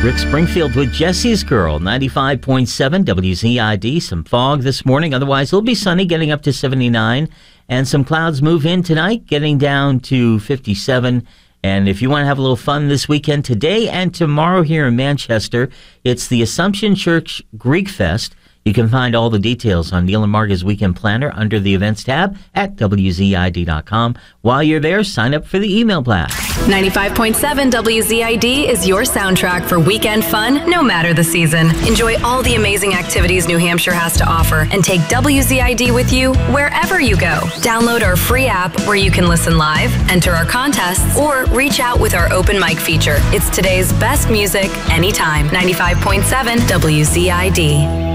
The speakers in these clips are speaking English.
Rick Springfield with Jesse's Girl, 95.7 WZID. Some fog this morning. Otherwise, it'll be sunny, getting up to 79. And some clouds move in tonight, getting down to 57. And if you want to have a little fun this weekend, today and tomorrow here in Manchester, it's the Assumption Church Greek Fest. You can find all the details on Neil and Marga's Weekend Planner under the Events tab at WZID.com. While you're there, sign up for the email blast. 95.7 WZID is your soundtrack for weekend fun, no matter the season. Enjoy all the amazing activities New Hampshire has to offer and take WZID with you wherever you go. Download our free app where you can listen live, enter our contests, or reach out with our open mic feature. It's today's best music anytime. 95.7 WZID.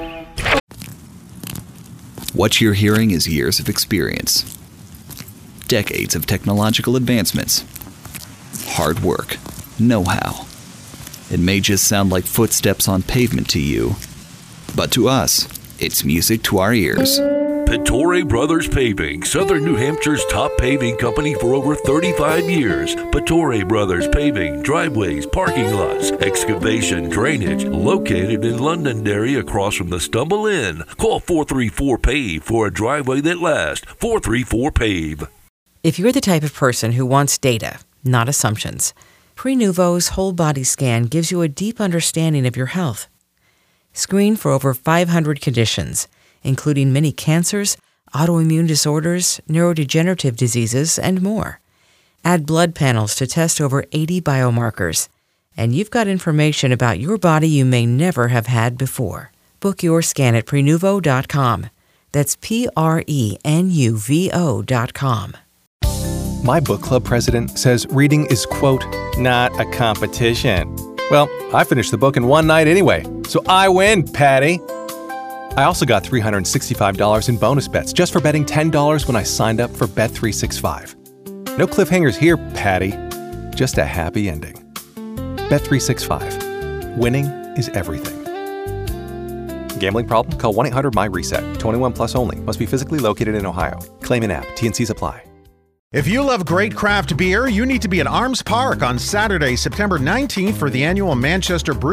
What you're hearing is years of experience, decades of technological advancements, hard work, know-how. It may just sound like footsteps on pavement to you, but to us, it's music to our ears. Pittore Brothers Paving, Southern New Hampshire's top paving company for over 35 years. Pittore Brothers Paving, driveways, parking lots, excavation, drainage, located in Londonderry across from the Stumble Inn. Call 434-PAVE for a driveway that lasts. 434-PAVE. If you're the type of person who wants data, not assumptions, Prenuvo's whole body scan gives you a deep understanding of your health. Screen for over 500 conditions, including many cancers, autoimmune disorders, neurodegenerative diseases, and more. Add blood panels to test over 80 biomarkers, and you've got information about your body you may never have had before. Book your scan at Prenuvo.com. That's Prenuvo.com. My book club president says reading is, quote, not a competition. Well, I finished the book in one night anyway, so I win, Patty. I also got $365 in bonus bets just for betting $10 when I signed up for Bet365. No cliffhangers here, Patty. Just a happy ending. Bet365. Winning is everything. Gambling problem? Call 1-800-MY-RESET. 21 plus only. Must be physically located in Ohio. Claim in app. T&Cs apply. If you love great craft beer, you need to be at Arms Park on Saturday, September 19th for the annual Manchester Brew